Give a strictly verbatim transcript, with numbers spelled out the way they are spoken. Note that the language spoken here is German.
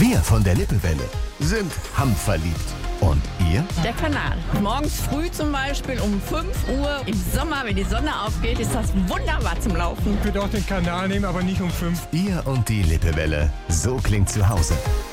Wir von der Lippewelle sind handverliebt. Und ihr? Der Kanal. Morgens früh zum Beispiel um fünf Uhr im Sommer, wenn die Sonne aufgeht, ist das wunderbar zum Laufen. Ich würde auch den Kanal nehmen, aber nicht um fünf. Ihr und die Lippewelle. So klingt zu Hause.